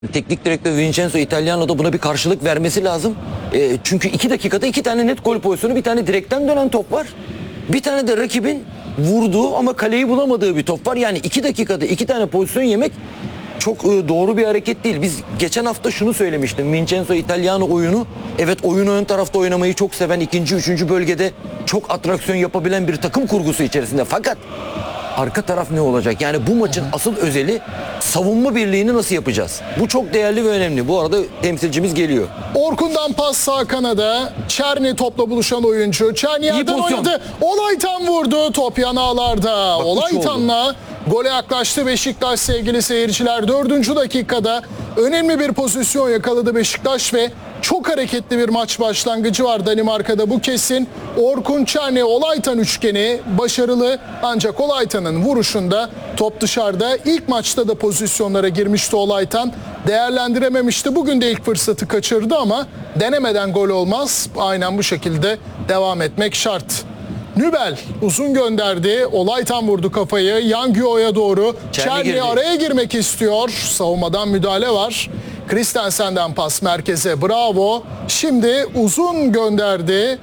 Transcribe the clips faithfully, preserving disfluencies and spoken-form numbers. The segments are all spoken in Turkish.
Teknik direktör Vincenzo Italiano da buna bir karşılık vermesi lazım. E, çünkü iki dakikada iki tane net gol pozisyonu, bir tane direkten dönen top var. Bir tane de rakibin vurduğu ama kaleyi bulamadığı bir top var. Yani iki dakikada iki tane pozisyon yemek çok e, doğru bir hareket değil. Biz geçen hafta şunu söylemiştim. Vincenzo Italiano oyunu, evet oyunu ön tarafta oynamayı çok seven, ikinci, üçüncü bölgede çok atraksiyon yapabilen bir takım kurgusu içerisinde. Fakat arka taraf ne olacak? Yani bu maçın asıl özeli savunma birliğini nasıl yapacağız? Bu çok değerli ve önemli. Bu arada temsilcimiz geliyor. Orkun'dan pas sağ kanada. Çerni topla buluşan oyuncu. Çerni yerden pozisyon. oynadı. Olaytan vurdu. Top yanağlarda. Bak, Olaytan'la gole yaklaştı Beşiktaş sevgili seyirciler. Dördüncü dakikada önemli bir pozisyon yakaladı Beşiktaş ve çok hareketli bir maç başlangıcı var Danimarka'da, bu kesin. Orkun, Çerni, Olaytan üçgeni başarılı, ancak Olaytan'ın vuruşunda top dışarıda. İlk maçta da pozisyonlara girmişti Olaytan. Değerlendirememişti. Bugün de ilk fırsatı kaçırdı ama denemeden gol olmaz. Aynen bu şekilde devam etmek şart. Nübel uzun gönderdi. Olaytan vurdu kafayı. Yangio'ya doğru. Çerni Çerni araya girmek istiyor. Savunmadan müdahale var. Christensen'den pas merkeze. Bravo. Şimdi uzun gönderdi.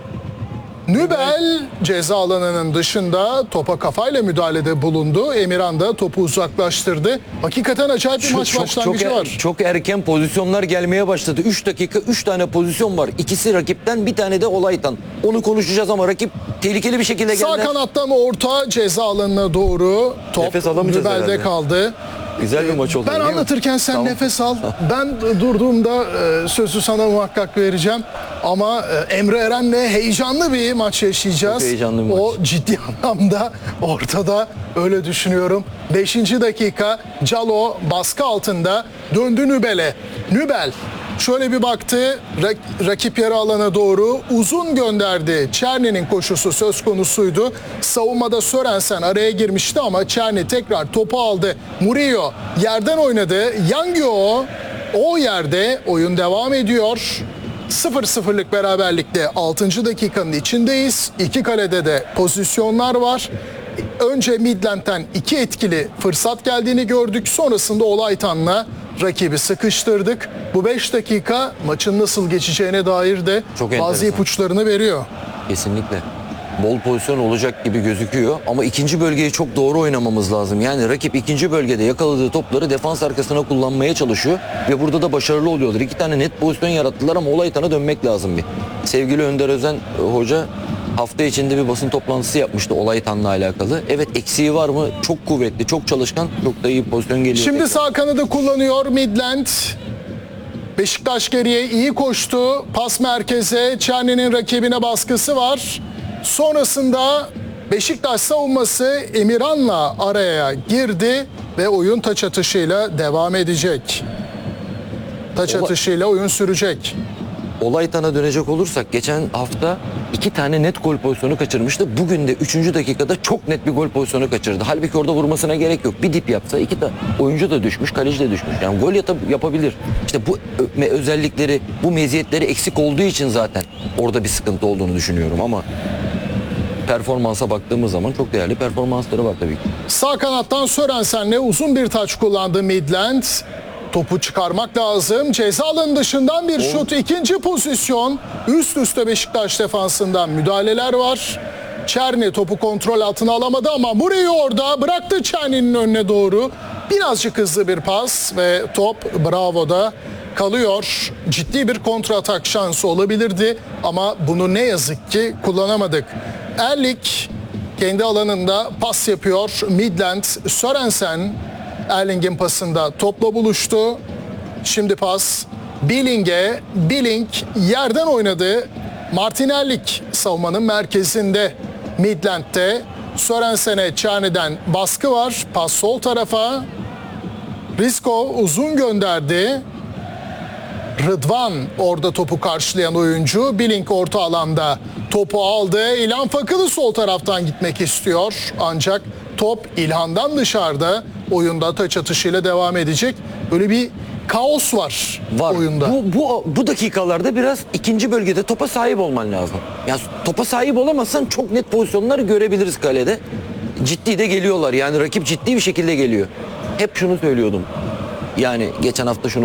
Nübel ceza alanının dışında topa kafayla müdahalede bulundu. Emirhan da topu uzaklaştırdı. Hakikaten acayip bir maç Çok, başlangıcı çok, var. çok erken pozisyonlar gelmeye başladı. üç dakika üç tane pozisyon var. İkisi rakipten, bir tane de Olaytan. Onu konuşacağız ama rakip tehlikeli bir şekilde geldi. Sağ kanattan orta ceza alanına doğru. Top Nefes alamayacağız Nübel'de herhalde. kaldı. Güzel bir maç oldu. Ben değil mi? anlatırken sen Tamam. nefes al. Ben durduğumda e, sözü sana muhakkak vereceğim. Ama e, Emre Eren'le heyecanlı bir maç yaşayacağız. Çok heyecanlı bir O maç. ciddi anlamda ortada, öyle düşünüyorum. Beşinci dakika Calo baskı altında döndü Nübel'e. Nübel şöyle bir baktı, rak- rakip yarı alana doğru uzun gönderdi. Çerni'nin koşusu söz konusuydu. Savunmada Sörensen araya girmişti ama Çerni tekrar topu aldı. Murillo yerden oynadı. Yangio o yerde, oyun devam ediyor. sıfır sıfırlık beraberlikte altıncı dakikanın içindeyiz. İki kalede de pozisyonlar var. Önce Midland'den iki etkili fırsat geldiğini gördük. Sonrasında Olaytan'la rakibi sıkıştırdık. Bu beş dakika maçın nasıl geçeceğine dair de Çok bazı enteresan. ipuçlarını veriyor. Kesinlikle. Bol pozisyon olacak gibi gözüküyor ama ikinci bölgeyi çok doğru oynamamız lazım. Yani rakip ikinci bölgede yakaladığı topları defans arkasına kullanmaya çalışıyor ve burada da başarılı oluyorlar. İki tane net pozisyon yarattılar ama Olaytan'a dönmek lazım bir. Sevgili Önder Özen e, hoca hafta içinde bir basın toplantısı yapmıştı Olaytan'la alakalı. Evet, eksiği var mı? Çok kuvvetli, çok çalışkan, çok da iyi pozisyon geliyor. Şimdi sağ kanadı kullanıyor Midland. Beşiktaş geriye iyi koştu. Pas merkeze. Çerni'nin rakibine baskısı var. Sonrasında Beşiktaş savunması Emirhan'la araya girdi ve oyun taç atışıyla devam edecek. Taç Ola- atışıyla oyun sürecek. Olaytan'a dönecek olursak geçen hafta iki tane net gol pozisyonu kaçırmıştı. Bugün de üçüncü dakikada çok net bir gol pozisyonu kaçırdı. Halbuki orada vurmasına gerek yok. Bir dip yapsa iki de oyuncu da düşmüş, kaleci de düşmüş. Yani gol yata- yapabilir. İşte bu ö- özellikleri, bu meziyetleri eksik olduğu için zaten orada bir sıkıntı olduğunu düşünüyorum ama performansa baktığımız zaman çok değerli performansları var tabii ki. Sağ kanattan Sörensen'le uzun bir taç kullandı Midland. Topu çıkarmak lazım. Ceza alanı dışından bir şut. İkinci pozisyon. Üst üste Beşiktaş defansından müdahaleler var. Çerni topu kontrol altına alamadı ama Murillo orada bıraktı Çerni'nin önüne doğru. Birazcık hızlı bir pas ve top Bravo'da kalıyor. Ciddi bir kontratak şansı olabilirdi ama bunu ne yazık ki kullanamadık. Erlik kendi alanında pas yapıyor. Midland, Sörensen Erling'in pasında topla buluştu. Şimdi pas Billing'e. Billing yerden oynadı. Martin Erlik savunmanın merkezinde. Midland'de Sörensen'e Çerni'den baskı var. Pas sol tarafa. Risco uzun gönderdi. Rıdvan orada topu karşılayan oyuncu. Billing orta alanda topu aldı. İlhan Fakılı sol taraftan gitmek istiyor. Ancak top İlhan'dan dışarıda. Oyunda taç atışıyla devam edecek. Böyle bir kaos var, Var. oyunda. Bu, bu, bu dakikalarda biraz ikinci bölgede topa sahip olman lazım. Yani topa sahip olamazsan çok net pozisyonlar görebiliriz kalede. Ciddi de geliyorlar. Yani rakip ciddi bir şekilde geliyor. Hep şunu söylüyordum. Yani geçen hafta şunu